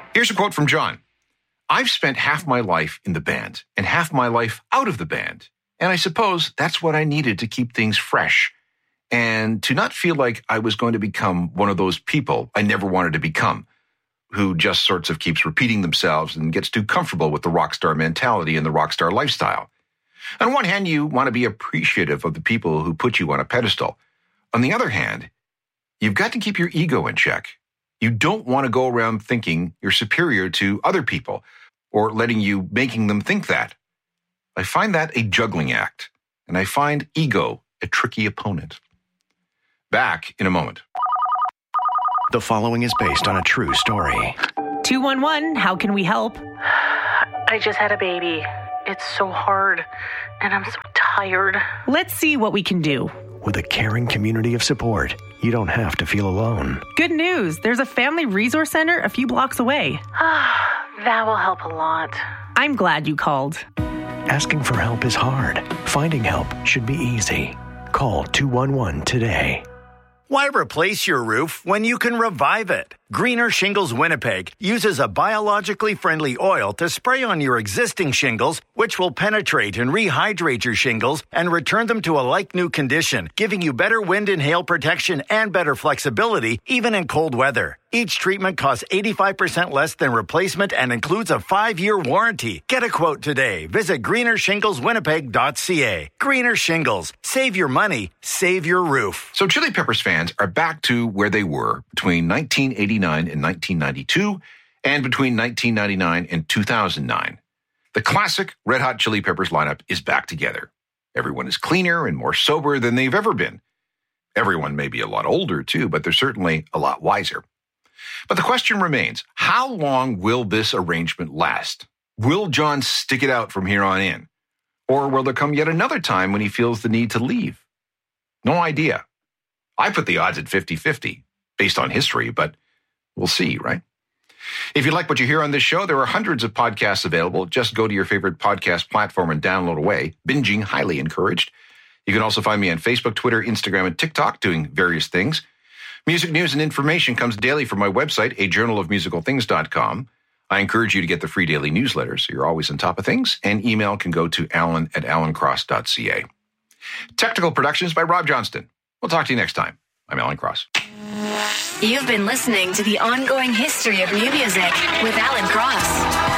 Here's a quote from John. I've spent half my life in the band and half my life out of the band. And I suppose that's what I needed to keep things fresh and to not feel like I was going to become one of those people I never wanted to become, who just sorts of keeps repeating themselves and gets too comfortable with the rock star mentality and the rock star lifestyle. On one hand, you want to be appreciative of the people who put you on a pedestal. On the other hand, you've got to keep your ego in check. You don't want to go around thinking you're superior to other people or making them think that. I find that a juggling act, and I find ego a tricky opponent. Back in a moment. The following is based on a true story. 211, how can we help? I just had a baby. It's so hard, and I'm so tired. Let's see what we can do. With a caring community of support, you don't have to feel alone. Good news, there's a family resource center a few blocks away. That will help a lot. I'm glad you called. Asking for help is hard. Finding help should be easy. Call 211 today. Why replace your roof when you can revive it? Greener Shingles Winnipeg uses a biologically friendly oil to spray on your existing shingles, which will penetrate and rehydrate your shingles and return them to a like-new condition, giving you better wind and hail protection and better flexibility, even in cold weather. Each treatment costs 85% less than replacement and includes a 5-year warranty. Get a quote today. Visit greenershingleswinnipeg.ca. Greener Shingles. Save your money. Save your roof. So Chili Peppers fans are back to where they were between 1989 and 1992 and between 1999 and 2009. The classic Red Hot Chili Peppers lineup is back together. Everyone is cleaner and more sober than they've ever been. Everyone may be a lot older too, but they're certainly a lot wiser. But the question remains, how long will this arrangement last? Will John stick it out from here on in? Or will there come yet another time when he feels the need to leave? No idea. I put the odds at 50-50 based on history, but we'll see, right? If you like what you hear on this show, there are hundreds of podcasts available. Just go to your favorite podcast platform and download away. Binging, highly encouraged. You can also find me on Facebook, Twitter, Instagram, and TikTok doing various things. Music news and information comes daily from my website, ajournalofmusicalthings.com. I encourage you to get the free daily newsletter so you're always on top of things, and email can go to alan@alancross.ca. Technical production is by Rob Johnston. We'll talk to you next time. I'm Alan Cross. You've been listening to The Ongoing History of New Music with Alan Cross.